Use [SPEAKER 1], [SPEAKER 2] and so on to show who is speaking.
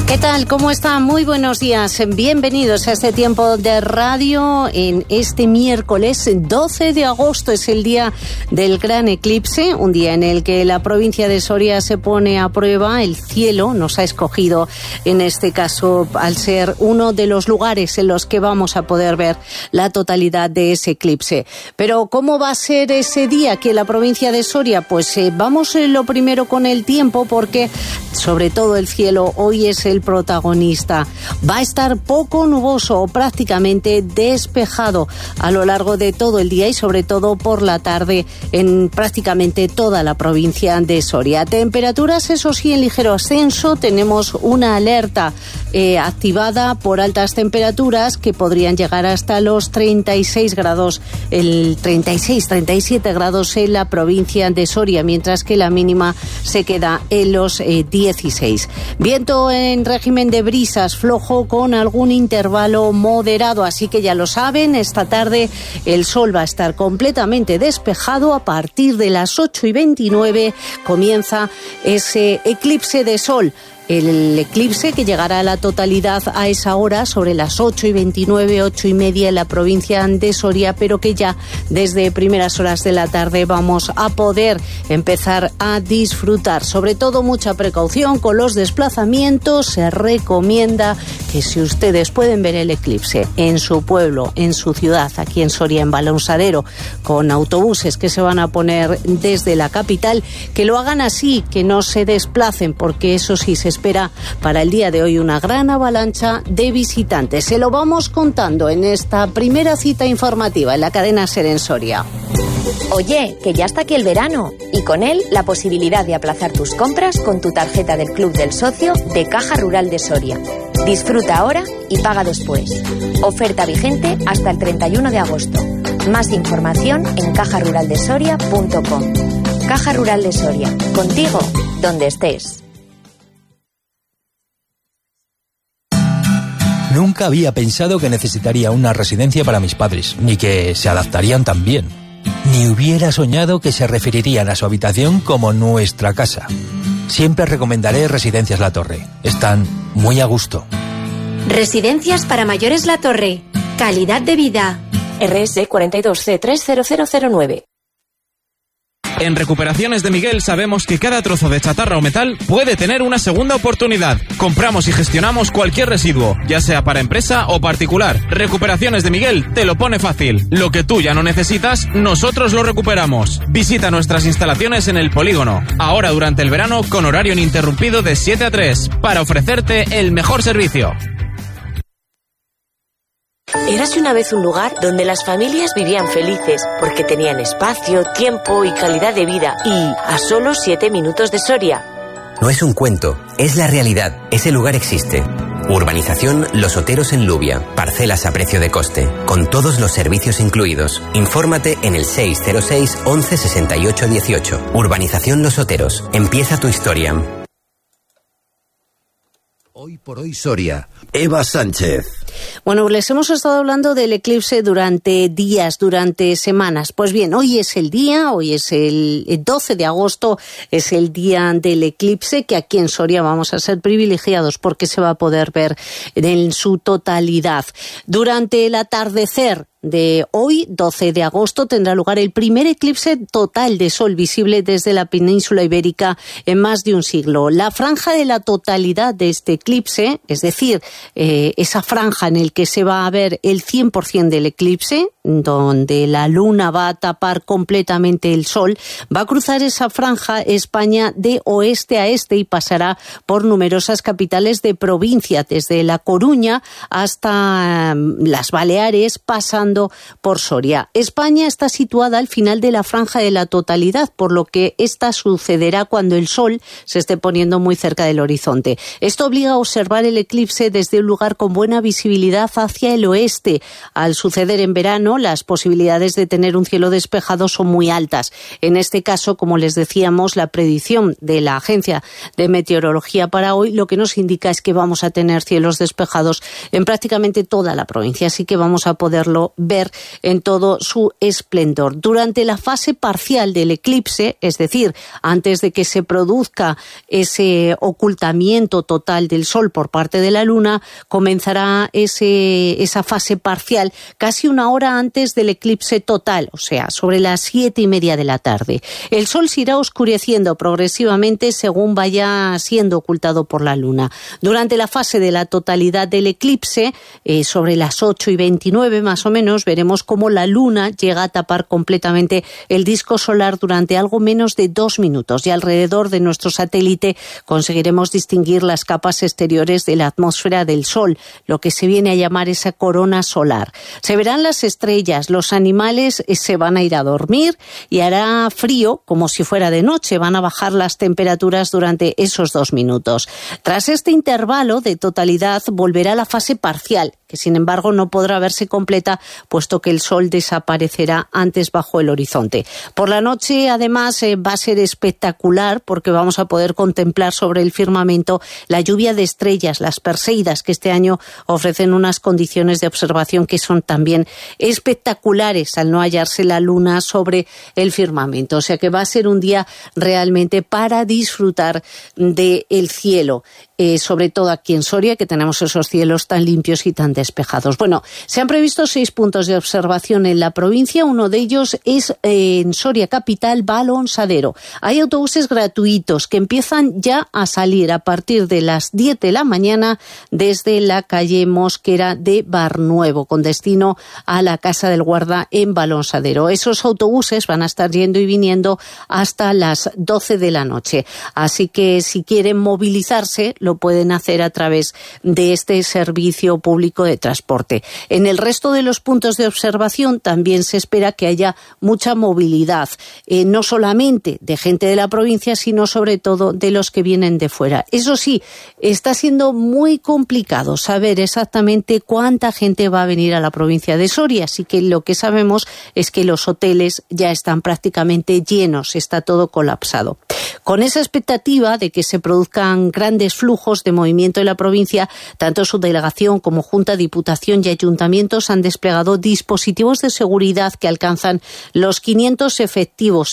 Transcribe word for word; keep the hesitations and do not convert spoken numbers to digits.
[SPEAKER 1] ¿Qué tal? ¿Cómo están? Muy buenos días. Bienvenidos a este tiempo de radio en este miércoles doce de agosto. Es el día del gran eclipse, un día en el que la provincia de Soria se pone a prueba. El cielo nos ha escogido, en este caso, al ser uno de los lugares en los que vamos a poder ver la totalidad de ese eclipse. Pero ¿cómo va a ser ese día aquí en la provincia de Soria? Pues eh, vamos eh, lo primero con el tiempo, porque sobre todo el cielo hoy es el protagonista. Va a estar poco nuboso o prácticamente despejado a lo largo de todo el día y sobre todo por la tarde en prácticamente toda la provincia de Soria. Temperaturas, eso sí, en ligero ascenso. Tenemos una alerta eh, activada por altas temperaturas que podrían llegar hasta los treinta y seis grados, el treinta y seis, treinta y siete grados en la provincia de Soria, mientras que la mínima se queda en los eh, dieciséis. Viento en régimen de brisas flojo con algún intervalo moderado, así que ya lo saben, esta tarde el sol va a estar completamente despejado. A partir de las ocho y veintinueve comienza ese eclipse de sol. El eclipse que llegará a la totalidad a esa hora, sobre las ocho y veintinueve, ocho y media en la provincia de Soria, pero que ya desde primeras horas de la tarde vamos a poder empezar a disfrutar. Sobre todo mucha precaución con los desplazamientos. Se recomienda que si ustedes pueden ver el eclipse en su pueblo, en su ciudad, aquí en Soria, en Balonsadero, con autobuses que se van a poner desde la capital, que lo hagan así, que no se desplacen, porque eso sí se espera para el día de hoy una gran avalancha de visitantes. Se lo vamos contando en esta primera cita informativa en la cadena SER en Soria.
[SPEAKER 2] Oye, que ya está aquí el verano y con él la posibilidad de aplazar tus compras con tu tarjeta del Club del Socio de Caja Rural de Soria. Disfruta ahora y paga después. Oferta vigente hasta el treinta y uno de agosto. Más información en caja rural de soria punto com. Caja Rural de Soria, contigo donde estés.
[SPEAKER 3] Nunca había pensado que necesitaría una residencia para mis padres, ni que se adaptarían tan bien. Ni hubiera soñado que se referirían a su habitación como nuestra casa. Siempre recomendaré Residencias La Torre. Están muy a gusto.
[SPEAKER 4] Residencias para mayores La Torre. Calidad de vida.
[SPEAKER 2] R S cuarenta y dos C tres cero cero cero nueve.
[SPEAKER 5] En Recuperaciones de Miguel sabemos que cada trozo de chatarra o metal puede tener una segunda oportunidad. Compramos y gestionamos cualquier residuo, ya sea para empresa o particular. Recuperaciones de Miguel te lo pone fácil. Lo que tú ya no necesitas, nosotros lo recuperamos. Visita nuestras instalaciones en el Polígono, ahora durante el verano con horario ininterrumpido de siete a tres, para ofrecerte el mejor servicio.
[SPEAKER 6] Érase una vez un lugar donde las familias vivían felices porque tenían espacio, tiempo y calidad de vida, y a solo siete minutos de Soria.
[SPEAKER 7] No es un cuento, es la realidad. Ese lugar existe. Urbanización Los Oteros en Lubia. Parcelas a precio de coste, con todos los servicios incluidos. Infórmate en el seis cero seis, once, sesenta y ocho, dieciocho. Urbanización Los Oteros. Empieza tu historia.
[SPEAKER 8] Hoy por hoy Soria. Eva Sánchez.
[SPEAKER 1] Bueno, les hemos estado hablando del eclipse durante días, durante semanas. Pues bien, hoy es el día, hoy es el doce de agosto, es el día del eclipse, que aquí en Soria vamos a ser privilegiados porque se va a poder ver en su totalidad. Durante el atardecer de hoy, doce de agosto, tendrá lugar el primer eclipse total de sol visible desde la península ibérica en más de un siglo. La franja de la totalidad de este eclipse, es decir, eh, esa franja en el que se va a ver el cien por ciento del eclipse, donde la luna va a tapar completamente el sol, va a cruzar esa franja España de oeste a este y pasará por numerosas capitales de provincia, desde La Coruña hasta las Baleares, pasando por Soria. España está situada al final de la franja de la totalidad, por lo que esta sucederá cuando el sol se esté poniendo muy cerca del horizonte. Esto obliga a observar el eclipse desde un lugar con buena visibilidad visibilidad hacia el oeste. Al suceder en verano, las posibilidades de tener un cielo despejado son muy altas. En este caso, como les decíamos, la predicción de la Agencia de Meteorología para hoy lo que nos indica es que vamos a tener cielos despejados en prácticamente toda la provincia, así que vamos a poderlo ver en todo su esplendor. Durante la fase parcial del eclipse, es decir, antes de que se produzca ese ocultamiento total del Sol por parte de la Luna, comenzará ese, esa fase parcial casi una hora antes del eclipse total, o sea, sobre las siete y media de la tarde. El Sol se irá oscureciendo progresivamente según vaya siendo ocultado por la Luna. Durante la fase de la totalidad del eclipse, eh, sobre las ocho y veintinueve más o menos, veremos cómo la Luna llega a tapar completamente el disco solar durante algo menos de dos minutos y alrededor de nuestro satélite conseguiremos distinguir las capas exteriores de la atmósfera del Sol, lo que se viene a llamar esa corona solar. Se verán las estrellas, los animales se van a ir a dormir y hará frío como si fuera de noche, van a bajar las temperaturas durante esos dos minutos. Tras este intervalo de totalidad volverá la fase parcial, que sin embargo no podrá verse completa puesto que el Sol desaparecerá antes bajo el horizonte. Por la noche, además, eh, va a ser espectacular porque vamos a poder contemplar sobre el firmamento la lluvia de estrellas, las Perseidas, que este año ofrecen unas condiciones de observación que son también espectaculares al no hallarse la Luna sobre el firmamento. O sea que va a ser un día realmente para disfrutar del cielo. Eh, sobre todo aquí en Soria, que tenemos esos cielos tan limpios y tan despejados. Bueno, se han previsto seis puntos de observación en la provincia. Uno de ellos es eh, en Soria capital, Balonsadero. Hay autobuses gratuitos que empiezan ya a salir a partir de las diez de la mañana desde la calle Mosquera de Barnuevo, con destino a la Casa del Guarda en Balonsadero. Esos autobuses van a estar yendo y viniendo hasta las doce de la noche. Así que si quieren movilizarse, lo pueden hacer a través de este servicio público de transporte. En el resto de los puntos de observación también se espera que haya mucha movilidad, eh, no solamente de gente de la provincia, sino sobre todo de los que vienen de fuera. Eso sí, está siendo muy complicado saber exactamente cuánta gente va a venir a la provincia de Soria, así que lo que sabemos es que los hoteles ya están prácticamente llenos, está todo colapsado. Con esa expectativa de que se produzcan grandes flujos de movimiento en la provincia, tanto su delegación como Junta, Diputación y Ayuntamientos han desplegado dispositivos de seguridad que alcanzan los quinientos efectivos